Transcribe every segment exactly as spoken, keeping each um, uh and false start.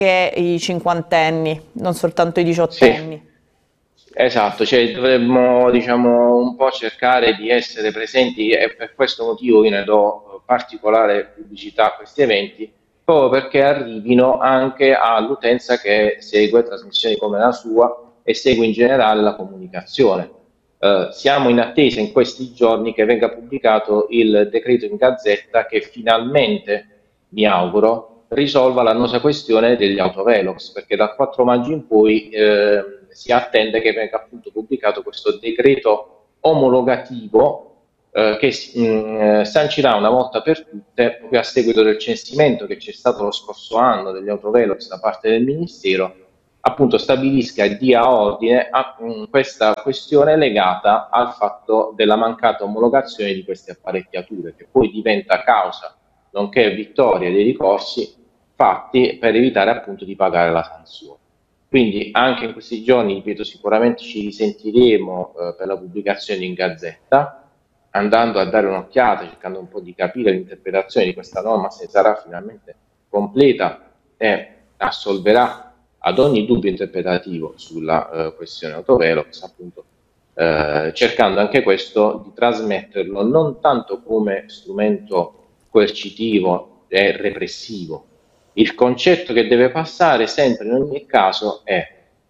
anche i cinquantenni, non soltanto i Sì. diciottenni. Esatto, cioè dovremmo diciamo un po' cercare di essere presenti e per questo motivo io ne do particolare pubblicità a questi eventi, proprio perché arrivino anche all'utenza che segue trasmissioni come la sua e segue in generale la comunicazione. Eh, siamo in attesa in questi giorni che venga pubblicato il decreto in Gazzetta che finalmente, mi auguro, risolva l'annosa questione degli autovelox, perché dal quattro maggio in poi eh, si attende che venga appunto pubblicato questo decreto omologativo eh, che mh, sancirà una volta per tutte, proprio a seguito del censimento che c'è stato lo scorso anno degli autovelox da parte del Ministero, appunto stabilisca e dia ordine a mh, questa questione legata al fatto della mancata omologazione di queste apparecchiature, che poi diventa causa nonché vittoria dei ricorsi fatti per evitare appunto di pagare la sanzione. Quindi anche in questi giorni, ripeto, sicuramente ci risentiremo eh, per la pubblicazione in Gazzetta, andando a dare un'occhiata, cercando un po' di capire l'interpretazione di questa norma, se sarà finalmente completa e assolverà ad ogni dubbio interpretativo sulla eh, questione autovelox, appunto, eh, cercando anche questo di trasmetterlo non tanto come strumento coercitivo e repressivo. Il concetto che deve passare sempre in ogni caso è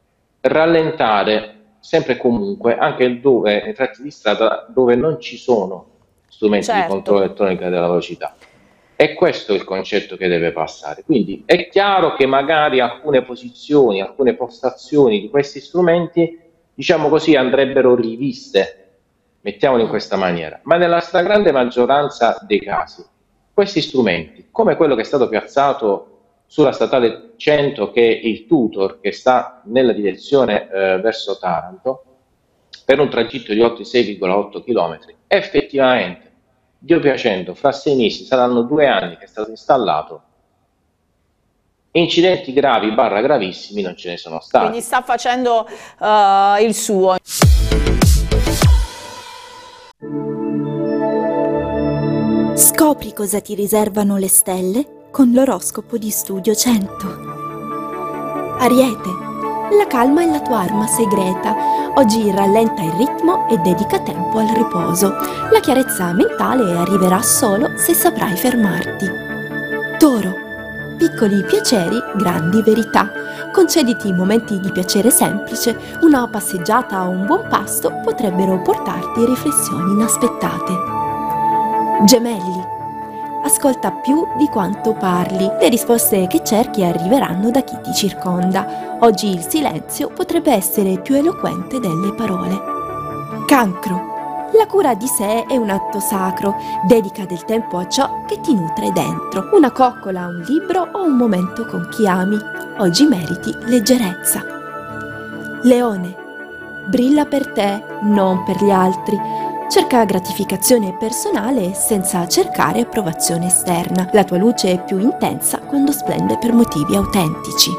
rallentare sempre e comunque anche dove, nei tratti di strada dove non ci sono strumenti di Certo. controllo elettronico della velocità. E questo è il concetto che deve passare. Quindi è chiaro che magari alcune posizioni, alcune postazioni di questi strumenti, diciamo così, andrebbero riviste, mettiamolo in Mm. questa maniera, ma nella stragrande maggioranza dei casi questi strumenti, come quello che è stato piazzato sulla statale cento, che è il Tutor, che sta nella direzione eh, verso Taranto, per un tragitto di oltre sei virgola otto chilometri, effettivamente, Dio piacendo, fra sei mesi saranno due anni che è stato installato, incidenti gravi barra gravissimi non ce ne sono Quindi stati. sta facendo eh, il suo. Scopri cosa ti riservano le stelle con l'oroscopo di Studio cento. Ariete, la calma è la tua arma segreta. Oggi rallenta il ritmo e dedica tempo al riposo. La chiarezza mentale arriverà solo se saprai fermarti. Toro, piccoli piaceri, grandi verità. Concediti momenti di piacere semplice. Una passeggiata o un buon pasto potrebbero portarti riflessioni inaspettate. Gemelli, ascolta più di quanto parli. Le risposte che cerchi arriveranno da chi ti circonda. Oggi il silenzio potrebbe essere più eloquente delle parole. Cancro, la cura di sé è un atto sacro. Dedica del tempo a ciò che ti nutre dentro. Una coccola, un libro o un momento con chi ami. Oggi meriti leggerezza. Leone, brilla per te, non per gli altri. Cerca gratificazione personale senza cercare approvazione esterna. La tua luce è più intensa quando splende per motivi autentici.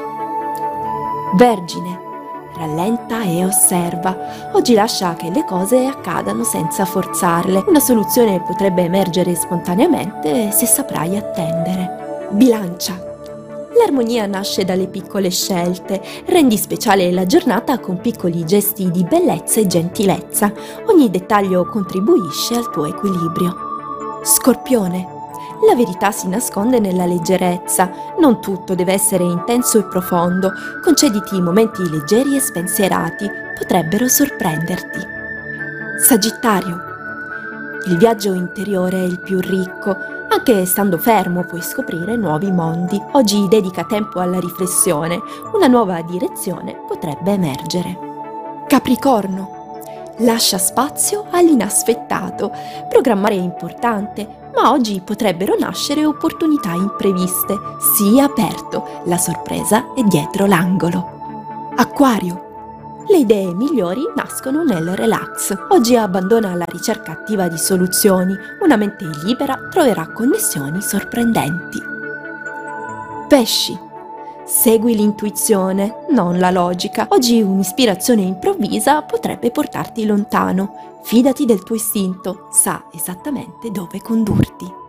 Vergine, rallenta e osserva. Oggi lascia che le cose accadano senza forzarle. Una soluzione potrebbe emergere spontaneamente se saprai attendere. Bilancia, l'armonia nasce dalle piccole scelte. Rendi speciale la giornata con piccoli gesti di bellezza e gentilezza. Ogni dettaglio contribuisce al tuo equilibrio. Scorpione, la verità si nasconde nella leggerezza. Non tutto deve essere intenso e profondo. Concediti momenti leggeri e spensierati. Potrebbero sorprenderti. Sagittario, il viaggio interiore è il più ricco. Anche stando fermo puoi scoprire nuovi mondi. Oggi dedica tempo alla riflessione. Una nuova direzione potrebbe emergere. Capricorno, lascia spazio all'inaspettato. Programmare è importante, ma oggi potrebbero nascere opportunità impreviste. Sii aperto, la sorpresa è dietro l'angolo. Acquario, le idee migliori nascono nel relax. Oggi abbandona la ricerca attiva di soluzioni. Una mente libera troverà connessioni sorprendenti. Pesci, segui l'intuizione, non la logica. Oggi un'ispirazione improvvisa potrebbe portarti lontano. Fidati del tuo istinto, sa esattamente dove condurti.